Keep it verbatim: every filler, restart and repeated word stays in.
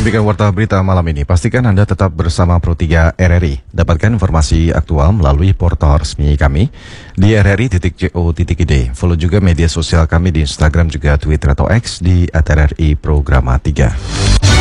Demikian warta berita malam ini. Pastikan Anda tetap bersama Pro tiga R R I. Dapatkan informasi aktual melalui portal resmi kami di r r i titik co titik i d. Follow juga media sosial kami di Instagram juga Twitter atau X di at r r i programa tiga.